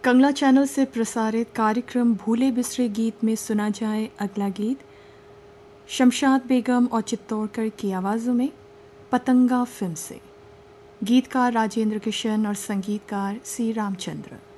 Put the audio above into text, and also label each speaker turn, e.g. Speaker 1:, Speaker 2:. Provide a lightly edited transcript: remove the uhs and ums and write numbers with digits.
Speaker 1: कंगला channel से प्रसारित कार्यक्रम भूले बिसरे गीत में सुना जाए अगला गीत शमशाद बेगम और चित्तौड़कर की आवाज़ों में पतंगा फिल्म से। गीतकार राजेंद्र किशन और संगीतकार सी रामचंद्र।